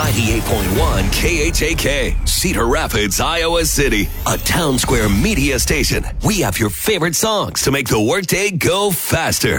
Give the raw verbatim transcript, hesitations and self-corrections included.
ninety-eight point one K H A K, Cedar Rapids, Iowa City, a Town Square media station. We have your favorite songs to make the workday go faster.